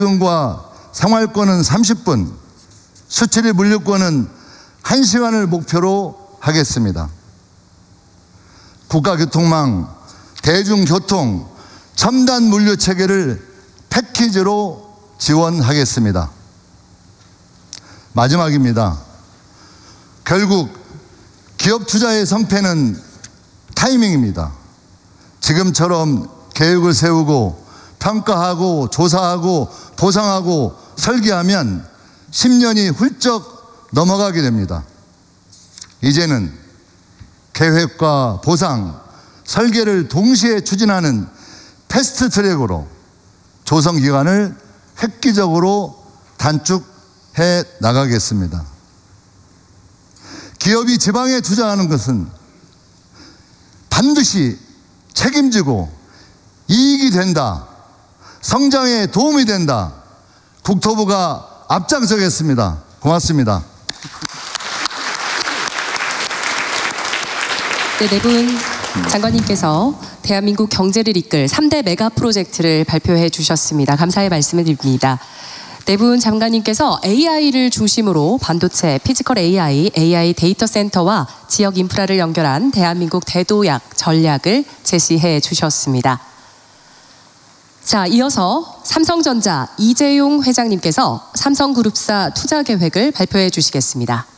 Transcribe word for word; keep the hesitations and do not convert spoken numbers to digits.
과 생활권은 삼십 분, 수출입 물류권은 한 시간을 목표로 하겠습니다. 국가교통망, 대중교통, 첨단 물류 체계를 패키지로 지원하겠습니다. 마지막입니다. 결국 기업 투자의 성패는 타이밍입니다. 지금처럼 계획을 세우고 평가하고 조사하고 보상하고 설계하면 십 년이 훌쩍 넘어가게 됩니다. 이제는 계획과 보상, 설계를 동시에 추진하는 패스트 트랙으로 조성 기간을 획기적으로 단축해 나가겠습니다. 기업이 지방에 투자하는 것은 반드시 책임지고 이익이 된다, 성장에 도움이 된다, 국토부가 앞장서겠습니다. 고맙습니다. 네, 네 분 장관님께서 대한민국 경제를 이끌 삼 대 메가 프로젝트를 발표해 주셨습니다. 감사의 말씀을 드립니다. 네 분 장관님께서 에이아이를 중심으로 반도체, 피지컬 에이아이, 에이아이 데이터 센터와 지역 인프라를 연결한 대한민국 대도약 전략을 제시해 주셨습니다. 자, 이어서 삼성전자 이재용 회장님께서 삼성그룹사 투자 계획을 발표해 주시겠습니다.